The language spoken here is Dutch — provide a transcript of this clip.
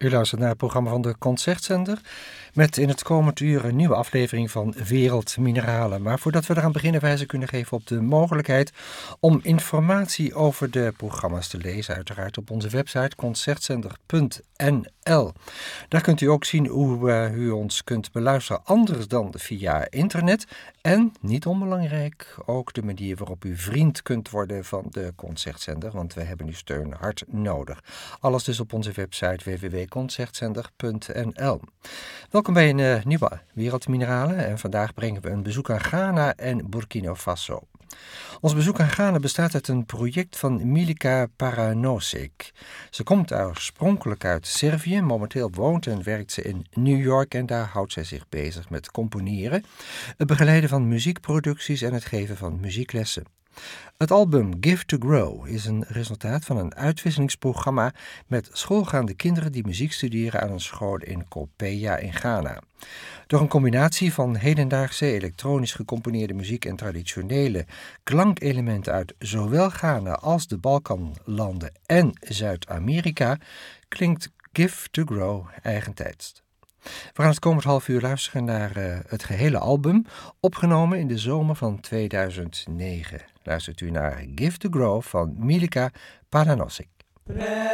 U luistert naar het programma van de Concertzender met in het komend uur een nieuwe aflevering van Wereldmineralen. Maar voordat we eraan beginnen wijze kunnen geven op de mogelijkheid om informatie over de programma's te lezen, uiteraard op onze website concertzender.nl. Daar kunt u ook zien hoe u ons kunt beluisteren anders dan via internet. En, niet onbelangrijk, ook de manier waarop u vriend kunt worden van de Concertzender, want we hebben uw steun hard nodig. Alles dus op onze website www.concertzender.nl. Welkom bij een nieuwe Wereldmineralen en vandaag brengen we een bezoek aan Ghana en Burkina Faso. Ons bezoek aan Ghana bestaat uit een project van Milica Paranosik. Ze komt oorspronkelijk uit Servië, momenteel woont en werkt ze in New York en daar houdt zij zich bezig met componeren, het begeleiden van muziekproducties en het geven van muzieklessen. Het album Give to Grow is een resultaat van een uitwisselingsprogramma met schoolgaande kinderen die muziek studeren aan een school in Kopeya in Ghana. Door een combinatie van hedendaagse elektronisch gecomponeerde muziek en traditionele klankelementen uit zowel Ghana als de Balkanlanden en Zuid-Amerika klinkt Give to Grow eigentijds. We gaan het komend half uur luisteren naar het gehele album, opgenomen in de zomer van 2009. Luistert u naar Give to Grow van Milica Paranosik.